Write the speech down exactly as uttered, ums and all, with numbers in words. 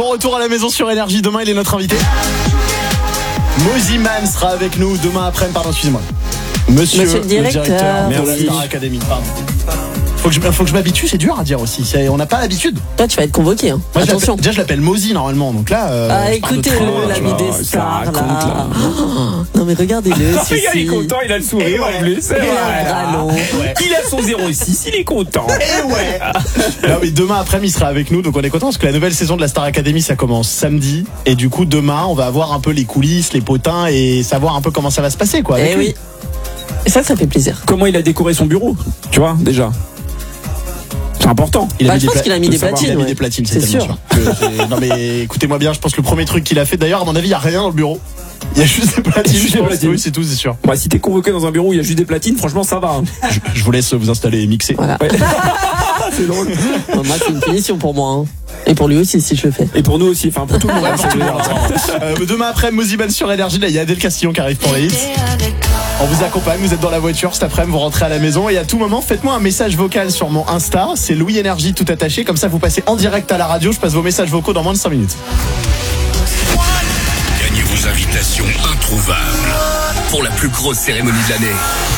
retour à la maison sur Énergie. Demain, il est notre invité. Moziman sera avec nous demain après-midi. Pardon, excusez-moi. Monsieur, Monsieur le directeur, le directeur de la merci. Star Academy. Pardon. Faut que, je, faut que je m'habitue, c'est dur à dire aussi. C'est, on n'a pas l'habitude. Toi, tu vas être convoqué. Hein. Moi, je Attention. déjà, je l'appelle Mozi normalement. Donc là, euh, Ah, je parle de écoutez-le, train, la tu vie vois. des ça stars, raconte, là. là. Oh, non, mais regardez-le, si, Regarde, il est si. content, il a le sourire Et ouais. en plus. C'est Il vrai. a un bras long. Ouais. Il a son zéro six, il est content. Eh ouais. Non, mais demain après-midi, il sera avec nous, donc on est content parce que la nouvelle saison de la Star Academy, ça commence samedi, et du coup demain, on va avoir un peu les coulisses, les potins et savoir un peu comment ça va se passer, quoi. avec Eh lui. oui. Et ça, ça fait plaisir. Comment il a décoré son bureau, tu vois, déjà. C'est important. Il Bah, mis je des pense pla- qu'il a mis de des savoir, platines, Il a mis ouais. des platines, C'est tellement sûr. que c'est- non mais écoutez-moi bien, je pense que le premier truc qu'il a fait, d'ailleurs, à mon avis, il y a rien dans le bureau. Il y a juste des platines. Juste je des pense. platines. Oui, c'est tout, c'est sûr. Bah, si t'es convoqué dans un bureau où il y a juste des platines, franchement, ça va. Hein. Je, je vous laisse vous installer et mixer. Voilà. Ouais. C'est drôle. Non, moi, c'est une punition pour moi. Hein. Et pour lui aussi, si je le fais. Et pour nous aussi, enfin pour tout le monde. hein, c'est bien. Euh, demain après, Moziman sur Énergie, là, il y a Adèle Castillon qui arrive pour les hits. On vous accompagne, vous êtes dans la voiture cet après-midi, vous rentrez à la maison et à tout moment, faites-moi un message vocal sur mon Insta, c'est Louis Énergie tout attaché, comme ça vous passez en direct à la radio, je passe vos messages vocaux dans moins de cinq minutes. Gagnez vos invitations introuvables pour la plus grosse cérémonie de l'année.